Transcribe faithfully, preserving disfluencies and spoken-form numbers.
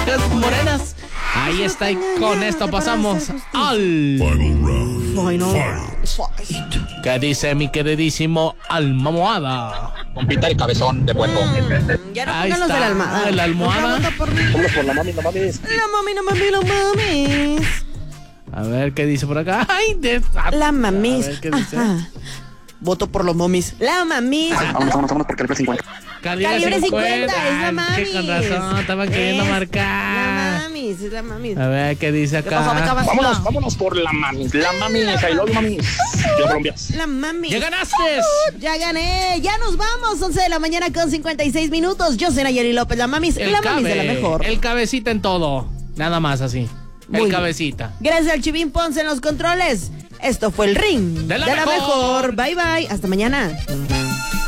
orejas morenas. Ahí está, y con esto pasamos al Final ¿Qué dice mi queridísimo Almohada? Compita el cabezón de puerco. Mm, ya no Ahí pongan los de la está, almohada. el almohada. Vota por mí. Vámonos por la mami, la mames. La mami, la mami, la mamis. A ver qué dice por acá. Ay, de... La mamis. A ver qué dice. Ajá. Voto por los momis. La mamis. Vámonos, vámonos, vámonos por calibre cincuenta. Calibre cincuenta, es la Ay, mamis. que con razón, estaban queriendo Es marcar. La mamis, es la mamis. A ver qué dice ¿Qué pasó, beca acá. vacío? Vámonos, vámonos por la mami. La mami, I love you, mami. Yo Colombia. La mami. ¡Ya ganaste! Ya gané, ya nos vamos, once de la mañana con cincuenta y seis minutos. Yo soy Nayeli López, la mamis, El la mamis cabe, de la mejor. el cabecita en todo. Nada más así. Muy el bien. cabecita. Gracias al Chivín Ponce en los controles. Esto fue el ring De la mejor. mejor. Bye bye, hasta mañana.